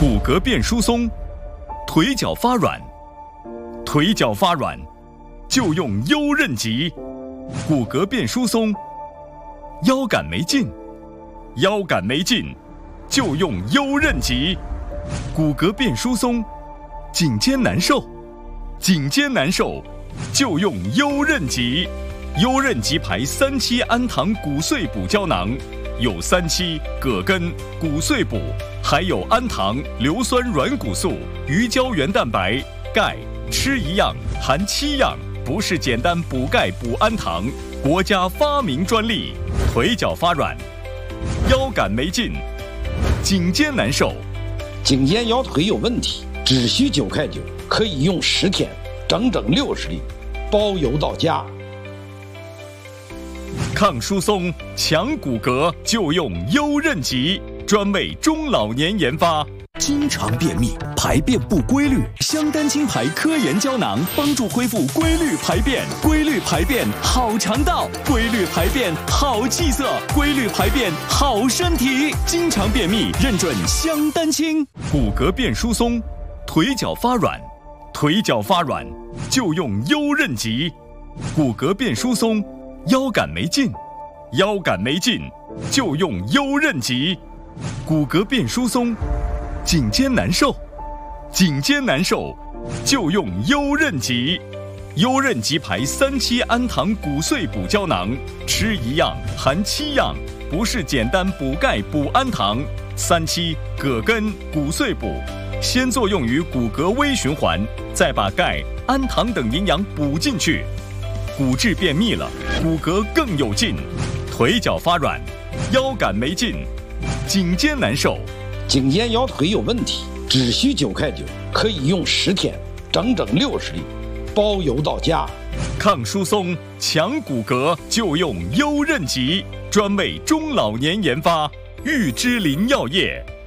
骨骼变疏松，腿脚发软，腿脚发软就用优韧极；骨骼变疏松，腰杆没劲，腰杆没劲就用优韧极；骨骼变疏松，颈肩难受，颈肩难受就用优韧极。优韧极牌3期氨糖骨碎补胶囊，有3期、葛根、骨碎补，还有氨糖、硫酸软骨素、鱼胶原蛋白、钙，吃一样含7样，不是简单补钙补氨糖，国家发明专利。腿脚发软，腰杆没劲，颈肩难受， 颈肩腰腿有问题，只需9块9，可以用10天，整整60粒，包邮到家。 抗疏松、强骨骼就用优韧极，专为中老年研发。 经常便秘、排便不规律，香丹青牌科研胶囊帮助恢复规律排便。规律排便好肠道，规律排便好气色，规律排便好身体。经常便秘认准香丹青。 骨骼变疏松，腿脚发软，腿脚发软就用优韧极；骨骼变疏松，腰杆没劲，腰杆没劲就用优韧极；骨骼变疏松，颈肩难受，颈肩难受就用优韧极。优韧极牌3期氨糖骨碎补胶囊，吃一样含7样，不是简单补钙补氨糖。3期、葛根、骨碎补，先作用于骨骼微循环，再把钙、氨糖等营养补进去。骨质便秘了，骨骼更有劲；腿脚发软，腰杆没劲，颈肩难受。 颈肩腰腿有问题，只需9块9，可以用10天，整整60粒，包邮到家。 抗疏松、强骨骼就用优韧极，专为中老年研发。玉芝林药业